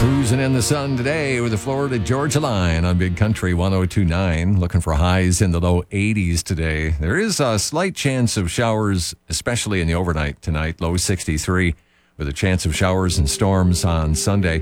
Cruising in the sun today with the Florida Georgia line on Big Country 102.9. Looking for highs in the low 80s today. There is a slight chance of showers, especially in the overnight tonight, low 63, with a chance of showers and storms on Sunday.